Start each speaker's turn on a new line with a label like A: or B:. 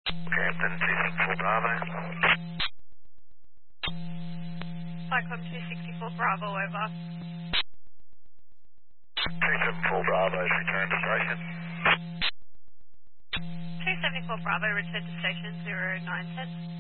A: Captain 264 Bravo.
B: Cyclone 264 Bravo, over.
A: 274 Bravo, return to station.
B: 274 Bravo, return to station 0910.